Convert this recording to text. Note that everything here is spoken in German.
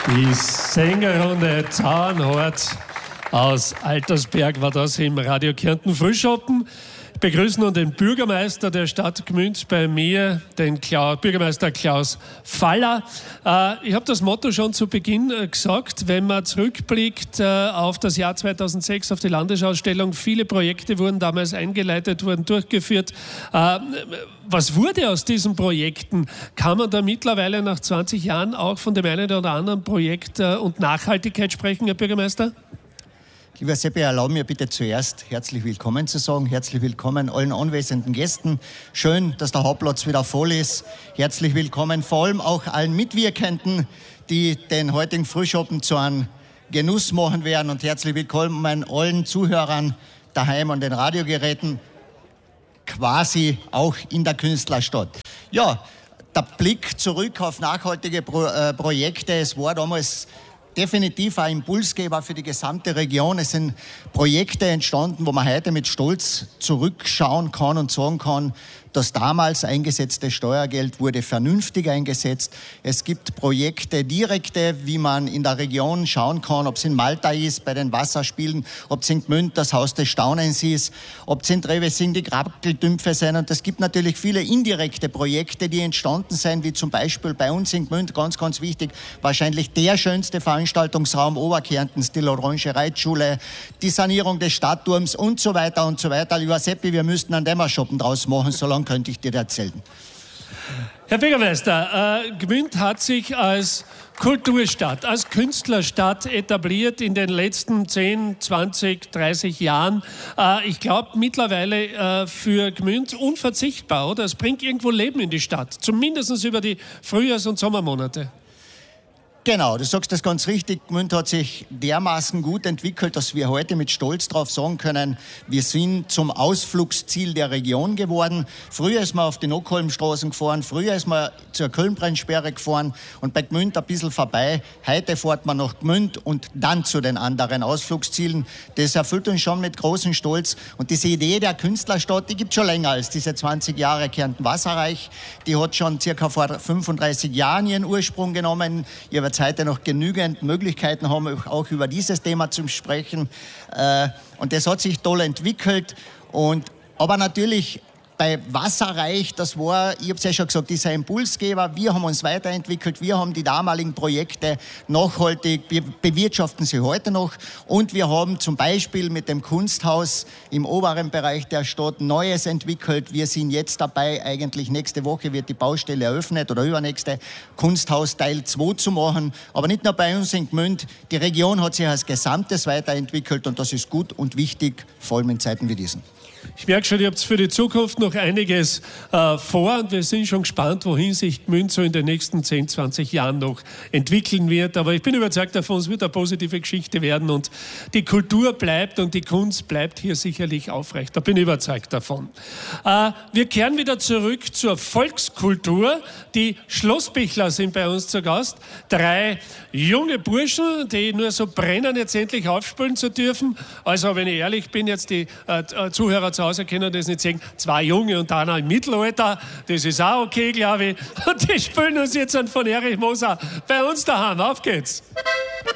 Die Sängerrunde Zahnhort aus Altersberg war das im Radio Kärnten Frühschoppen. Wir begrüßen nun den Bürgermeister der Stadt Gmünd bei mir, den Bürgermeister Klaus Faller. Ich habe das Motto schon zu Beginn gesagt, wenn man zurückblickt auf das Jahr 2006, auf die Landesausstellung, viele Projekte wurden damals eingeleitet, wurden durchgeführt. Was wurde aus diesen Projekten? Kann man da mittlerweile nach 20 Jahren auch von dem einen oder anderen Projekt und Nachhaltigkeit sprechen, Herr Bürgermeister? Lieber Seppi, erlaube mir bitte zuerst herzlich willkommen zu sagen. Herzlich willkommen allen anwesenden Gästen. Schön, dass der Hauptplatz wieder voll ist. Herzlich willkommen vor allem auch allen Mitwirkenden, die den heutigen Frühschoppen zu einem Genuss machen werden. Und herzlich willkommen allen Zuhörern daheim an den Radiogeräten, quasi auch in der Künstlerstadt. Ja, der Blick zurück auf nachhaltige Projekte. Es war damals definitiv ein Impulsgeber für die gesamte Region. Es sind Projekte entstanden, wo man heute mit Stolz zurückschauen kann und sagen kann, das damals eingesetzte Steuergeld wurde vernünftig eingesetzt. Es gibt Projekte, direkte, wie man in der Region schauen kann, ob es in Malta ist, bei den Wasserspielen, ob es in Gmünd das Haus des Staunens ist, ob es in Trevesing die Grabkeltümpfe sind. Und es gibt natürlich viele indirekte Projekte, die entstanden sind, wie zum Beispiel bei uns in Gmünd, ganz, ganz wichtig, wahrscheinlich der schönste Veranstaltungsraum Oberkärntens, die Orange Reitschule, die Sanierung des Stadtturms und so weiter und so weiter. Lieber Seppi, wir müssten einen Dämmerschoppen draus machen, solange könnte ich dir erzählen. Herr Bürgermeister, Gmünd hat sich als Kulturstadt, als Künstlerstadt etabliert in den letzten 10, 20, 30 Jahren. Ich glaube mittlerweile für Gmünd unverzichtbar, oder? Es bringt irgendwo Leben in die Stadt, zumindest über die Frühjahrs- und Sommermonate. Genau, du sagst das ganz richtig. Gmünd hat sich dermaßen gut entwickelt, dass wir heute mit Stolz darauf sagen können, wir sind zum Ausflugsziel der Region geworden. Früher ist man auf die Nockholmstraßen gefahren, früher ist man zur Kölnbrennsperre gefahren und bei Gmünd ein bisschen vorbei. Heute fährt man nach Gmünd und dann zu den anderen Ausflugszielen. Das erfüllt uns schon mit großem Stolz. Und diese Idee der Künstlerstadt, die gibt es schon länger als diese 20 Jahre Kärnten Wasserreich. Die hat schon circa vor 35 Jahren ihren Ursprung genommen. Ihr werdet heute noch genügend Möglichkeiten haben, auch über dieses Thema zu sprechen. Und das hat sich toll entwickelt. Aber natürlich bei Wasserreich, das war, ich habe es ja schon gesagt, dieser Impulsgeber. Wir haben uns weiterentwickelt, wir haben die damaligen Projekte nachhaltig, wir bewirtschaften sie heute noch. Und wir haben zum Beispiel mit dem Kunsthaus im oberen Bereich der Stadt Neues entwickelt. Wir sind jetzt dabei, eigentlich nächste Woche wird die Baustelle eröffnet oder übernächste, Kunsthaus Teil 2 zu machen. Aber nicht nur bei uns in Gmünd, die Region hat sich als Gesamtes weiterentwickelt und das ist gut und wichtig, vor allem in Zeiten wie diesen. Ich merke schon, ihr habt für die Zukunft noch einiges vor und wir sind schon gespannt, wohin sich Gmünd so in den nächsten 10, 20 Jahren noch entwickeln wird. Aber ich bin überzeugt davon, es wird eine positive Geschichte werden und die Kultur bleibt und die Kunst bleibt hier sicherlich aufrecht. Da bin ich überzeugt davon. Wir kehren wieder zurück zur Volkskultur. Die Schlossbichler sind bei uns zu Gast. 3 junge Burschen, die nur so brennen, jetzt endlich aufspielen zu dürfen. Also, wenn ich ehrlich bin, jetzt die Zuhörer zu Hause können das nicht sehen. 2 Junge und einer im Mittelalter. Das ist auch okay, glaube ich. Und die spielen uns jetzt von Erich Moser bei uns daheim. Auf geht's!